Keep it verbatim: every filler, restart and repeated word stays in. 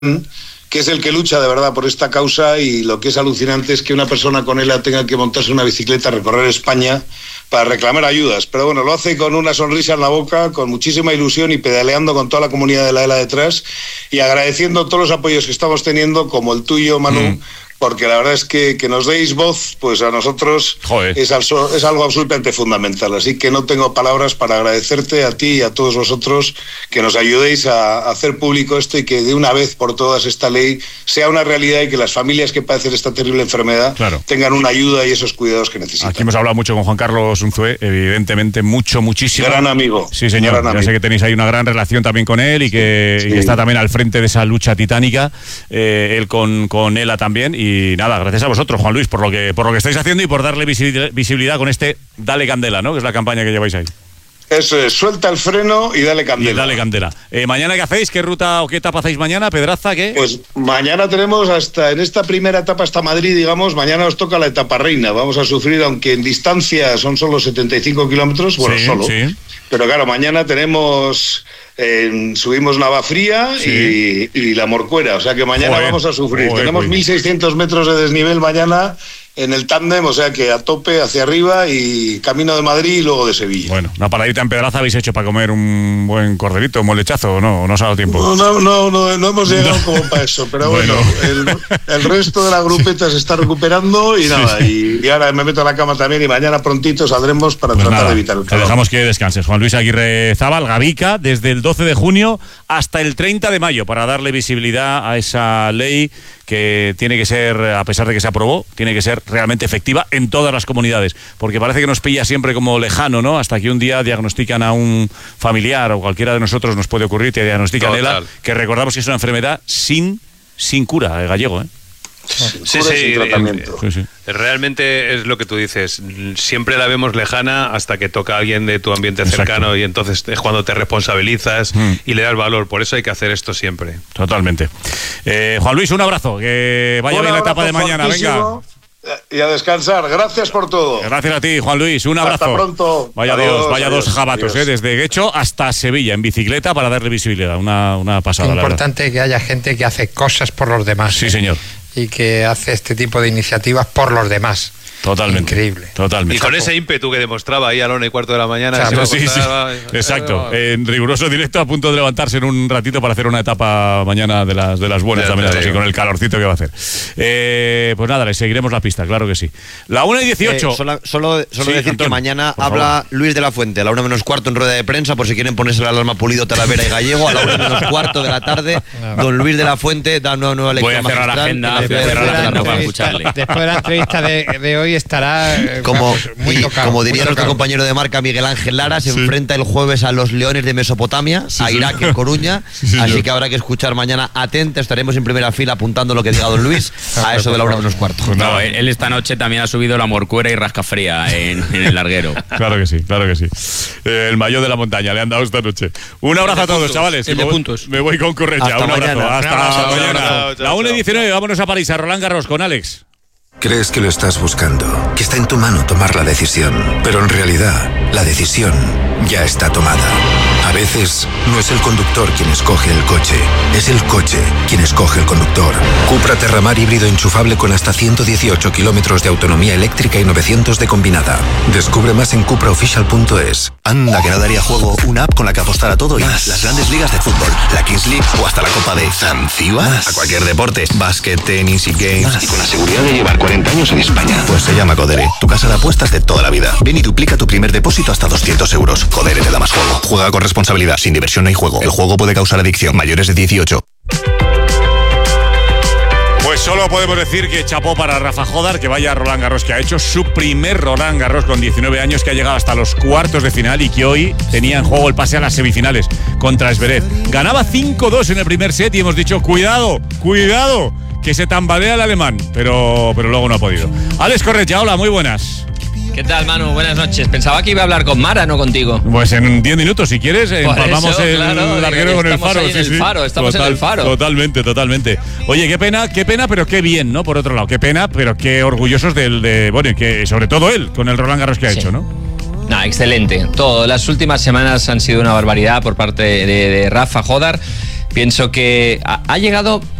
que es el que lucha de verdad por esta causa, y lo que es alucinante es que una persona con ELA tenga que montarse una bicicleta a recorrer España para reclamar ayudas. Pero bueno, lo hace con una sonrisa en la boca, con muchísima ilusión y pedaleando con toda la comunidad de la ELA detrás y agradeciendo todos los apoyos que estamos teniendo, como el tuyo, Manu, mm. porque la verdad es que que nos deis voz, pues a nosotros es, alzo, es algo absolutamente fundamental. Así que no tengo palabras para agradecerte a ti y a todos vosotros que nos ayudéis a, a hacer público esto y que de una vez por todas esta ley sea una realidad y que las familias que padecen esta terrible enfermedad claro. tengan una ayuda y esos cuidados que necesitan. Aquí hemos hablado mucho con Juan Carlos Unzué, evidentemente mucho, muchísimo. Gran amigo. Sí, señor. Gran ya amigo. sé que tenéis ahí una gran relación también con él y que, sí. y que está también al frente de esa lucha titánica, eh, él con, con ELA también. Y nada, gracias a vosotros, Juan Luis, por lo que por lo que estáis haciendo y por darle visibilidad con este Dale Candela, ¿no? Que es la campaña que lleváis ahí. Eso es, suelta el freno y dale candela. Y dale candela. Eh, ¿Mañana qué hacéis? ¿Qué ruta o qué etapa hacéis mañana? ¿Pedraza qué? Pues mañana tenemos hasta, en esta primera etapa hasta Madrid, digamos, mañana nos toca la etapa reina. Vamos a sufrir, aunque en distancia son solo setenta y cinco kilómetros, bueno, sí, solo. Sí. Pero claro, mañana tenemos, eh, subimos Navafría sí. y, y la Morcuera, o sea que mañana Joder. vamos a sufrir. Joder, tenemos mil seiscientos metros de desnivel mañana en el tándem, o sea que a tope hacia arriba y camino de Madrid y luego de Sevilla. Bueno, una paradita en Pedraza habéis hecho para comer un buen corderito, un buen lechazo, ¿o no? ¿O no os ha dado tiempo? No, no, no, no, no hemos llegado no. como para eso, pero bueno, bueno el, el resto de la grupeta se está recuperando y sí, nada, sí. Y, y ahora me meto a la cama también y mañana prontito saldremos para pues tratar nada, de evitar el calor. Te dejamos que descanses. Juan Luis Aguirre Zabal, Gavica, desde el doce de junio hasta el treinta de mayo para darle visibilidad a esa ley que tiene que ser, a pesar de que se aprobó, tiene que ser realmente efectiva en todas las comunidades, porque parece que nos pilla siempre como lejano, ¿no? Hasta que un día diagnostican a un familiar o cualquiera de nosotros nos puede ocurrir, te diagnostican ELA, que recordamos que es una enfermedad sin, sin cura, eh, Gallego, ¿eh? Sí, sí, sí, tratamiento. sí, sí. Realmente es lo que tú dices. Siempre la vemos lejana hasta que toca a alguien de tu ambiente Exacto. cercano y entonces es cuando te responsabilizas mm. y le das valor. Por eso hay que hacer esto siempre. Totalmente. Eh, Juan Luis, un abrazo. Que vaya un bien la etapa de mañana. Venga. Y a descansar. Gracias por todo. Gracias a ti, Juan Luis. Un abrazo. Hasta pronto. Vaya adiós, dos, vaya adiós, dos jabatos, eh, desde Guecho hasta Sevilla en bicicleta para darle visibilidad. Una, una pasada. Es importante que haya gente que hace cosas por los demás. Sí, señor. Y que hace este tipo de iniciativas por los demás. Totalmente. Increíble. Totalmente. Y con ese ímpetu que demostraba ahí a la una y cuarto de la mañana. O sea, sí, sí. Exacto. En riguroso directo, a punto de levantarse en un ratito para hacer una etapa mañana de las de las buenas también, así con el calorcito que va a hacer. Eh, pues nada, le seguiremos la pista, claro que sí. La una y dieciocho. Eh, solo solo, solo sí, decir Antón, que mañana habla favor. Luis de la Fuente, a la una menos cuarto en rueda de prensa, por si quieren ponerse la alarma Pulido, Talavera y Gallego, a la una menos cuarto de la tarde, don Luis de la Fuente da una nueva lección. Voy a cerrar la agenda, voy a cerrar la agenda para escucharle. Después de la entrevista de, de hoy estará como, muy y, tocado, como diría muy nuestro tocado. compañero de marca Miguel Ángel Lara, se sí. enfrenta el jueves a los Leones de Mesopotamia, sí, a Irak en Coruña, sí, así que habrá que escuchar mañana atenta, estaremos en primera fila apuntando lo que diga don Luis a eso de la una menos cuarto. No, él esta noche también ha subido la Morcuera y Rascafría en, en el larguero. Claro que sí, claro que sí. Eh, el maillot de la montaña le han dado esta noche. Un abrazo a todos, puntos, chavales. El de me, puntos. Me voy con Correcha. Hasta un abrazo. mañana. Hasta Un abrazo, mañana. un abrazo. Chao, la una y diecinueve, vámonos a París, a Roland Garros con Alex. Crees que lo estás buscando, que está en tu mano tomar la decisión, pero en realidad la decisión ya está tomada. A veces no es el conductor quien escoge el coche, es el coche quien escoge el conductor. Cupra Terramar híbrido enchufable con hasta ciento dieciocho kilómetros de autonomía eléctrica y novecientos de combinada. Descubre más en cupra official punto es. Anda, que no daría juego una app con la que apostar a todo y más. Las grandes ligas de fútbol, la Kings League o hasta la Copa de Zanzíbar. A cualquier deporte, básquet, tenis y games. Más. Y con la seguridad de llevar cuarenta años en España. Pues se llama Codere, tu casa de apuestas de toda la vida. Ven y duplica tu primer depósito hasta doscientos euros. Codere te da más juego. Juega con responsabilidad, sin diversión no hay juego. El juego puede causar adicción. Mayores de dieciocho. Pues solo podemos decir que chapó para Rafa Jodar, que vaya Roland Garros, que ha hecho su primer Roland Garros con diecinueve años, que ha llegado hasta los cuartos de final y que hoy tenía en juego el pase a las semifinales contra Zverev. Ganaba cinco dos en el primer set y hemos dicho, cuidado, cuidado, que se tambalea el alemán, pero, pero luego no ha podido. Alex Correcha, hola, muy buenas. ¿Qué tal, Manu? Buenas noches. Pensaba que iba a hablar con Mara, no contigo. Pues en diez minutos, si quieres, empalmamos el claro, larguero con el faro. Ahí en sí, el sí. faro. Estamos Total, en el faro. Totalmente, totalmente. Oye, qué pena, qué pena, pero qué bien, ¿no? Por otro lado, qué pena, pero qué orgullosos del, de, bueno, que sobre todo él, con el Roland Garros que ha sí. hecho, ¿no? No, excelente. Todo. Las últimas semanas han sido una barbaridad por parte de, de Rafa Jodar. Pienso que ha, ha llegado